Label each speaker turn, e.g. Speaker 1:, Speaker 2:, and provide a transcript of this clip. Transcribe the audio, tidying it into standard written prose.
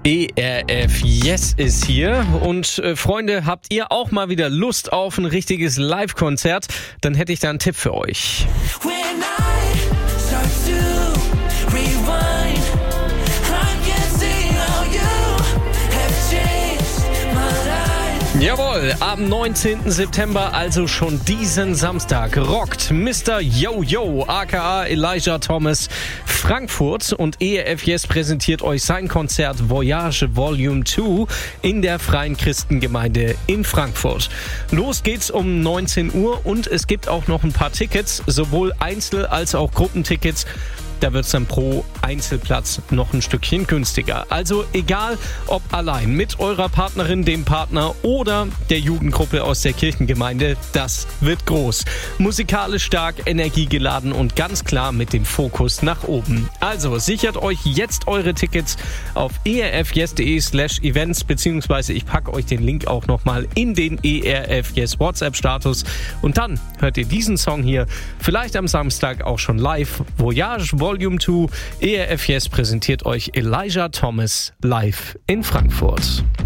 Speaker 1: ERF Yes ist hier und Freunde, habt ihr auch mal wieder Lust auf ein richtiges Live-Konzert? Dann hätte ich da einen Tipp für euch. Jawohl, am 19. September, also schon diesen Samstag, rockt Mr. Yo-Yo, aka Elijah Thomas, Frankfurt, und ERF Yes präsentiert euch sein Konzert Voyage Volume 2 in der Freien Christengemeinde in Frankfurt. Los geht's um 19 Uhr und es gibt auch noch ein paar Tickets, sowohl Einzel- als auch Gruppentickets. Da wird's dann pro Einzelplatz noch ein Stückchen günstiger. Also egal, ob allein mit eurer Partnerin, dem Partner oder der Jugendgruppe aus der Kirchengemeinde, das wird groß. Musikalisch stark, energiegeladen und ganz klar mit dem Fokus nach oben. Also sichert euch jetzt eure Tickets auf erfyes.de/events, beziehungsweise ich packe euch den Link auch nochmal in den ERF Yes WhatsApp-Status. Und dann hört ihr diesen Song hier vielleicht am Samstag auch schon live. Voyage Volume 2, ERF Yes präsentiert euch Elijah Thomas live in Frankfurt.